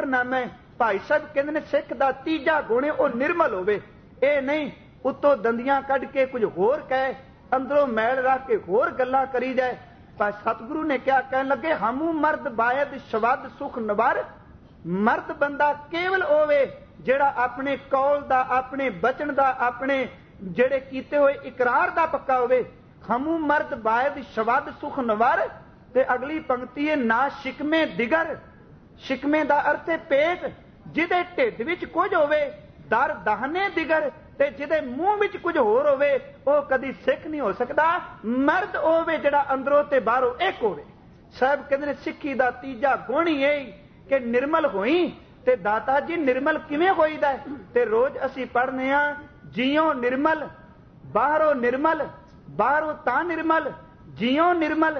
नाम है। भाई साहब कहते ने सिख दा तीजा गुण है वो निर्मल होवे, ये नहीं उत्तों दंदियां कढ़ के कुछ होर कहे, अंदरों मैल रख के होर गल्लां करी जाए। पर सतगुरु ने क्या कहन लगे, हमू मर्द बायद शबद सुख नवर। मर्द बंदा केवल होवे जेड़ा अपने कौल दा, अपने बचन दा, अपने जेड़े कीते हुए इकरार दा पक्का होवे। हमू मर्द बायद शबद सुख नवर। ते अगली पंक्ति है, ना शिकमे दिगर। शिकमे दा अर्थ है पेट, जिदे ढिड विच कुछ होवे दर दाहने दिगर, ते जिदे मुंह विच कुछ होर होवे वो कदी सिख नहीं हो सकता। मर्द होवे जेड़ा अंदरों ते बाहरों एक होवे। साहब कहते ने सिक्खी दा तीजा गुण ही यही कि निर्मल होई। ते दाता जी निर्मल किवें होईदा है? ते रोज असी पढ़ने आ, जियो निर्मल बाहरों निर्मल, बाहरों ता निर्मल जियो निर्मल।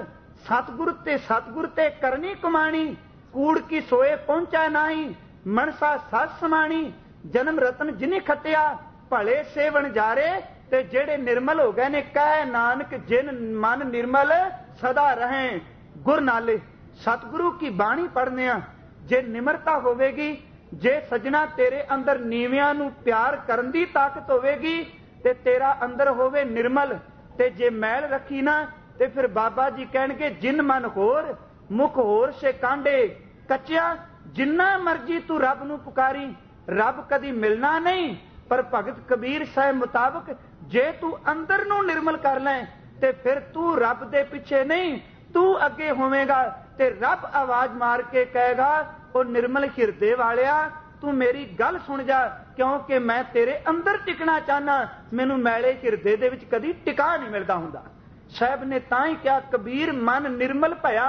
सतगुर ते करनी कमाणी, कूड़ की सोए पहुंचा नाही। मनसा सस समाणी, जन्म रतन जिनी खटिया, भले सेवन जारे। ते जेड़े निर्मल हो गए ने, कह नानक जिन मन निर्मल सदा रहें गुर नाले। सतगुरु की बाणी पढ़ने आ, जे निमरता होवेगी, जे सजना तेरे अंदर नीवियां नू प्यार करन दी ताकत होवेगी, ते तेरा अंदर होवे निर्मल, ते जे मैल रखी ना ते फिर बाबा जी कहणगे जिन मन होर मुख होर से कांडे कच्चिया। जिन्ना मर्जी तू रब नू पुकारी, रब कदी मिलना नहीं। पर भगत कबीर साहब मुताबक जे तू अंदर नू निर्मल कर ले ते फिर तू रब दे पिछे नहीं, तू अगे होवेगा। ते रब आवाज मार के कहेगा, ओ निर्मल हिरदे वालिया तू मेरी गल सुन जा, क्योंकि मैं तेरे अंदर टिकना चाहना। मैनू मैले हिरदे दे विच कदी टिका नहीं मिलता हुंदा। साहब ने तां ही क्या, कबीर मन निर्मल भया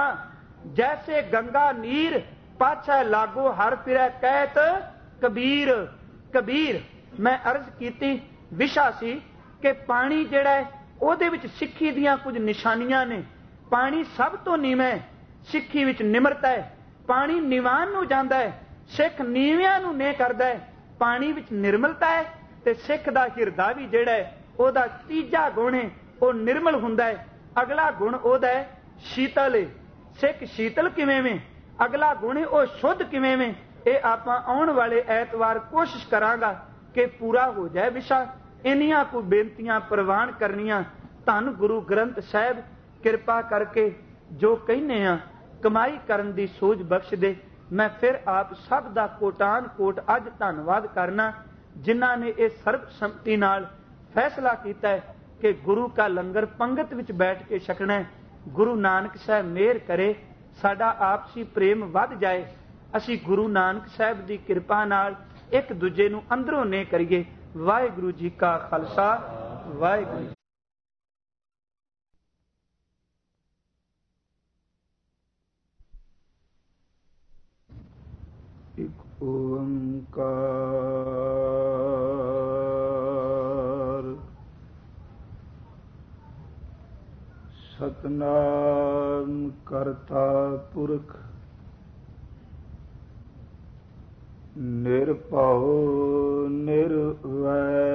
जैसे गंगा नीर, पाछा लागो हर फिरै कहत कबीर। कबीर मैं अर्ज कीती विशा सी कि पानी जिहड़ा है ਉਹਦੇ ਵਿੱਚ ਸਿੱਖੀ ਦੀਆਂ ਕੁਝ ਨਿਸ਼ਾਨੀਆਂ ਨੇ। ਪਾਣੀ ਸਭ ਤੋਂ ਨੀਵਾਂ ਹੈ, ਸਿੱਖੀ ਵਿੱਚ ਨਿਮਰਤਾ ਹੈ। ਪਾਣੀ ਨਿਵਾਨ ਨੂੰ ਜਾਂਦਾ ਹੈ, ਸਿੱਖ ਨੀਵਿਆਂ ਨੂੰ ਨੇ ਕਰਦਾ ਹੈ। ਪਾਣੀ ਵਿੱਚ ਨਿਰਮਲਤਾ ਹੈ ਤੇ ਸਿੱਖ ਦਾ ਹਿਰਦਾ ਵੀ ਜਿਹੜਾ ਹੈ ਉਹਦਾ ਤੀਜਾ ਗੁਣ ਹੈ ਉਹ ਨਿਰਮਲ ਹੁੰਦਾ ਹੈ। ਅਗਲਾ ਗੁਣ ਉਹਦਾ ਹੈ ਸ਼ੀਤਲ ਹੈ। ਸਿੱਖ ਸ਼ੀਤਲ ਕਿਵੇਂ ਵੇਂ, ਅਗਲਾ ਗੁਣ ਹੈ ਉਹ ਸ਼ੁੱਧ ਕਿਵੇਂ ਵੇਂ। ਇਹ ਆਪਾਂ ਆਉਣ ਵਾਲੇ ਐਤਵਾਰ ਕੋਸ਼ਿਸ਼ ਕਰਾਂਗਾ ਕਿ ਪੂਰਾ ਹੋ ਜਾਏ ਵਿਸ਼ਾ। इनिया को बेनतियां प्रवान करनियां। धन गुरु ग्रंथ साहिब कृपा करके जो कहने कमाई करन दी सोच बख्श दे। मैं फिर आप सब दा कोटान कोट अज धन्नवाद करना जिन्हां ने इस सर्बसम्मति नाल फैसला किया है कि गुरु का लंगर पंगत विच बैठ के छकना है। गुरु नानक साहब मेहर करे साडा आपसी प्रेम वध जाए। असी गुरु नानक साहब दी कृपा नाल एक दूजे नूं अंदरों ने करिए। वाहिगुरु जी का खालसा, वाहिगुरु जी। एक ओंकार सतनाम करता पुरख निरभउ निर्वैर